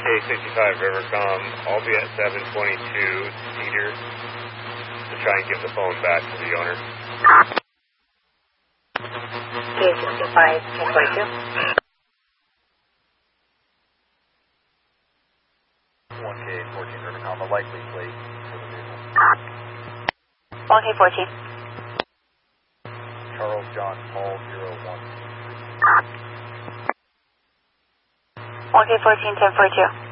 K65 Rivercom, I'll be at 722 Cedar to try and give the phone back to the owner. K65 1042. 1K14 Rivercom, a likely plate for the vehicle. 1K14. Charles John Paul 01. 1K14 1042.